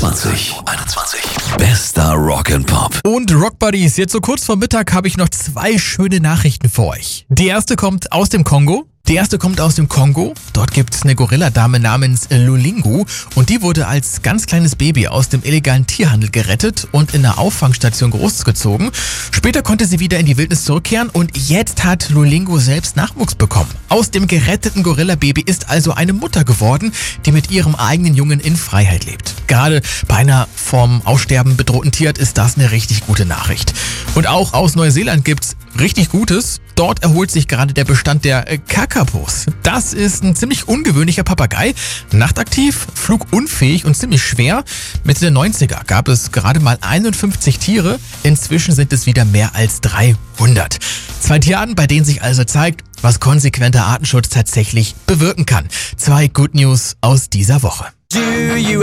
21. Bester Rock'n'Pop. Und Rockbuddies, jetzt so kurz vor Mittag habe ich noch 2 schöne Nachrichten für euch. Die erste kommt aus dem Kongo. Dort gibt es eine Gorilladame namens Lulingu und die wurde als ganz kleines Baby aus dem illegalen Tierhandel gerettet und in einer Auffangstation großgezogen. Später konnte sie wieder in die Wildnis zurückkehren und jetzt hat Lulingu selbst Nachwuchs bekommen. Aus dem geretteten Gorillababy ist also eine Mutter geworden, die mit ihrem eigenen Jungen in Freiheit lebt. Gerade bei einer vom Aussterben bedrohten Tierart ist das eine richtig gute Nachricht. Und auch aus Neuseeland gibt's richtig Gutes. Dort erholt sich gerade der Bestand der Kakapos. Das ist ein ziemlich ungewöhnlicher Papagei. Nachtaktiv, flugunfähig und ziemlich schwer. Mitte der 90er gab es gerade mal 51 Tiere. Inzwischen sind es wieder mehr als 300. 2 Tierarten, bei denen sich also zeigt, was konsequenter Artenschutz tatsächlich bewirken kann. 2 Good News aus dieser Woche. Do you